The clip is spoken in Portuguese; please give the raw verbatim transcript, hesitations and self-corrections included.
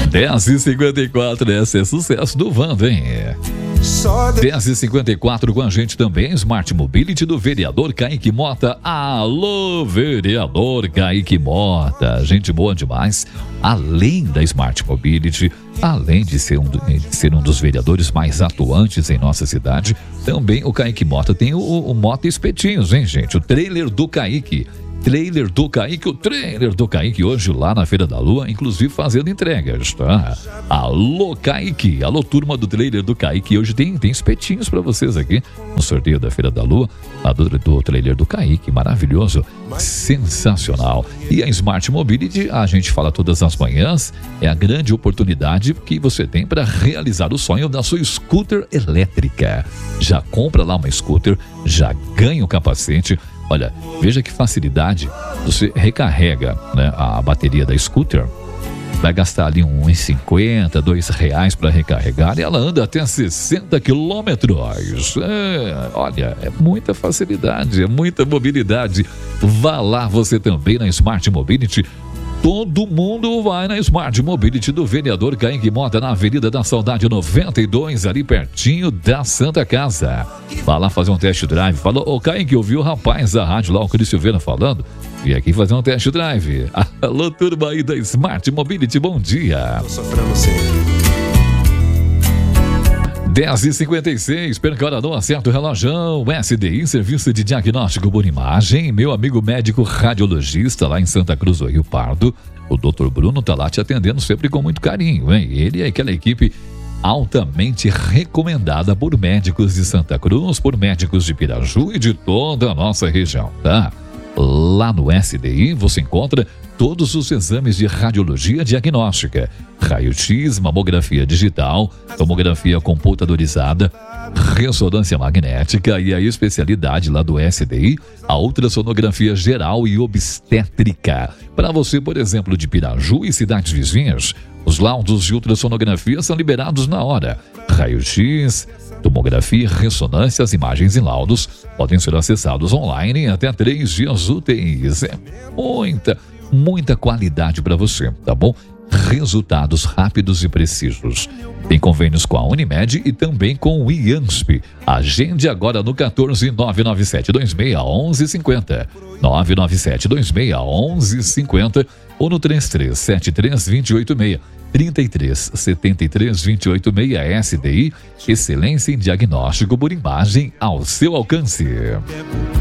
dez e cinquenta e quatro, esse é sucesso do Vando, hein? dez e cinquenta e quatro com a gente também, Smart Mobility do vereador Kaique Mota. Alô, vereador Kaique Mota, gente boa demais. Além da Smart Mobility, além de ser, um, de ser um dos vereadores mais atuantes em nossa cidade, também o Kaique Mota tem o, o Mota Espetinhos, hein, gente? O trailer do Kaique. Trailer do Kaique, o trailer do Kaique hoje lá na Feira da Lua, inclusive fazendo entregas, tá? Alô, Kaique, alô, turma do trailer do Kaique, hoje tem, tem espetinhos pra vocês aqui no sorteio da Feira da Lua, lá do, do trailer do Kaique, maravilhoso, sensacional. E a Smart Mobility, a gente fala todas as manhãs, é a grande oportunidade que você tem para realizar o sonho da sua scooter elétrica. Já compra lá uma scooter, já ganha o capacete. Olha, veja que facilidade. Você recarrega, né, a bateria da scooter, vai gastar ali uns um real e cinquenta, dois reais para recarregar e ela anda até sessenta quilômetros. É, olha, é muita facilidade, é muita mobilidade. Vá lá você também na Smart Mobility. Todo mundo vai na Smart Mobility do vereador Kaique Mota, na Avenida da Saudade noventa e dois, ali pertinho da Santa Casa. Vai lá fazer um test drive. Falou, ô Kaique, ouviu o rapaz da rádio lá, o Cris Silveira falando? Vim aqui fazer um test drive. Alô, turma aí da Smart Mobility, bom dia. Tô sofrendo sempre. dez e cinquenta e seis, perca não acerta o relógio. S D I, Serviço de Diagnóstico por Imagem. Meu amigo médico radiologista lá em Santa Cruz do Rio Pardo, o doutor Bruno, tá lá te atendendo sempre com muito carinho, hein? Ele é aquela equipe altamente recomendada por médicos de Santa Cruz, por médicos de Piraju e de toda a nossa região, tá? Lá no S D I você encontra todos os exames de radiologia diagnóstica, raio-x, mamografia digital, tomografia computadorizada, ressonância magnética e a especialidade lá do S D I, a ultrassonografia geral e obstétrica. Para você, por exemplo, de Piraju e cidades vizinhas, os laudos de ultrassonografia são liberados na hora. Raio-x, tomografia, ressonância, as imagens e laudos podem ser acessados online em até três dias úteis. É muita, muita qualidade para você, tá bom? Resultados rápidos e precisos. Tem convênios com a Unimed e também com o IANSP. Agende agora no quatorze, nove nove sete dois seis, onze cinquenta. nove nove sete dois seis, onze cinquenta ou no trinta e três, setenta e três, vinte e oito seis. trinta e três, setenta e três, vinte e oito seis. S D I, excelência em diagnóstico por imagem ao seu alcance.